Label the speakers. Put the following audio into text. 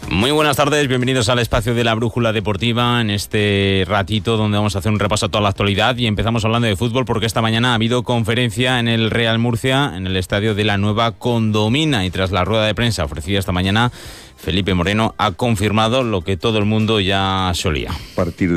Speaker 1: Muy buenas tardes, bienvenidos al espacio de la Brújula Deportiva, en este ratito donde vamos a hacer un repaso a toda la actualidad y empezamos hablando de fútbol porque esta mañana ha habido conferencia en el Real Murcia, en el estadio de la Nueva Condomina, y tras la rueda de prensa ofrecida esta mañana, Felipe Moreno ha confirmado lo que todo el mundo ya solía.
Speaker 2: A partir